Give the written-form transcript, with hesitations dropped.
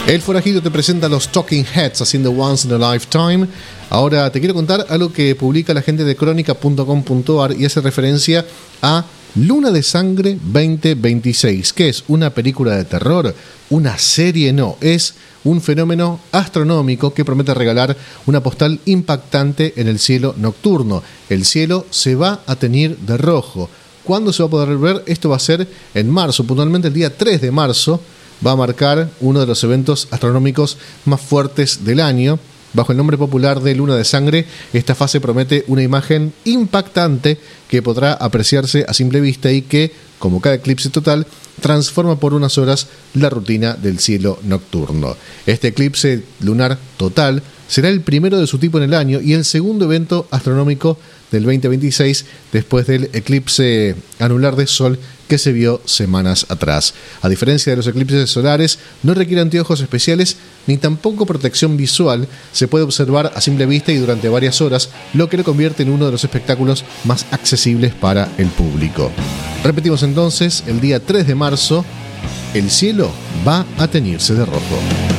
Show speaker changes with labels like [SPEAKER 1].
[SPEAKER 1] El Forajido te presenta los Talking Heads haciendo Once in a Lifetime. Ahora te quiero contar algo que publica la gente de crónica.com.ar y hace referencia a Luna de Sangre 2026. ¿Qué es? ¿Una película de terror? ¿Una serie? No, es un fenómeno astronómico que promete regalar una postal impactante en el cielo nocturno. El cielo se va a teñir de rojo. ¿Cuándo se va a poder ver? Esto va a ser en marzo, puntualmente el día 3 de marzo. Va a marcar uno de los eventos astronómicos más fuertes del año. Bajo el nombre popular de Luna de Sangre, esta fase promete una imagen impactante que podrá apreciarse a simple vista y que, como cada eclipse total, transforma por unas horas la rutina del cielo nocturno. Este eclipse lunar total será el primero de su tipo en el año y el segundo evento astronómico del 2026 después del eclipse anular de Sol que se vio semanas atrás. A diferencia de los eclipses solares, no requiere anteojos especiales ni tampoco protección visual. Se puede observar a simple vista y durante varias horas, lo que lo convierte en uno de los espectáculos más accesibles para el público. Repetimos entonces, el día 3 de marzo, el cielo va a teñirse de rojo.